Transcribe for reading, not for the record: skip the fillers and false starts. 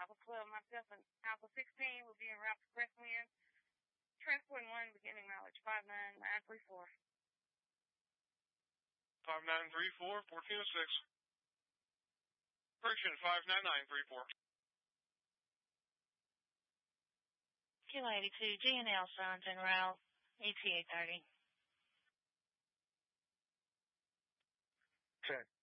Alpha 12, myself and Alpha 16 will be en route to Crestwind. Transport 1, beginning mileage 59934. 5934, 1406. Correction, 59934. Kilo 82, GNL signs en route, ETA 30. Check.